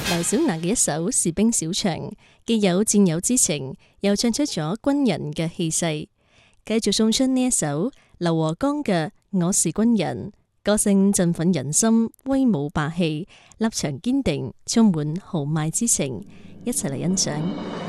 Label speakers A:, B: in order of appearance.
A: 劉小娜嘅一首《士兵小唱》，既有戰友之情，又唱出咗軍人嘅氣勢。繼續送出呢一首劉和剛嘅《我是軍人》，歌聲振奮人心，威武霸氣，立場堅定，充滿豪邁之情，一齊嚟欣賞。